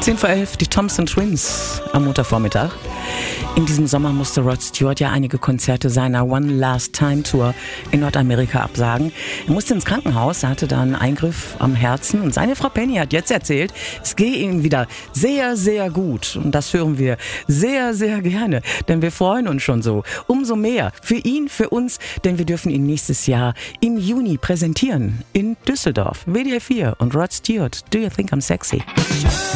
10:11, die Thompson Twins am Montagvormittag. In diesem Sommer musste Rod Stewart ja einige Konzerte seiner One Last Time Tour in Nordamerika absagen. Er musste ins Krankenhaus, er hatte da einen Eingriff am Herzen und seine Frau Penny hat jetzt erzählt, es gehe ihm wieder sehr, sehr gut. Und das hören wir sehr, sehr gerne, denn wir freuen uns schon so. Umso mehr für ihn, für uns, denn wir dürfen ihn nächstes Jahr im Juni präsentieren in Düsseldorf. WDR 4 und Rod Stewart, Do You Think I'm Sexy?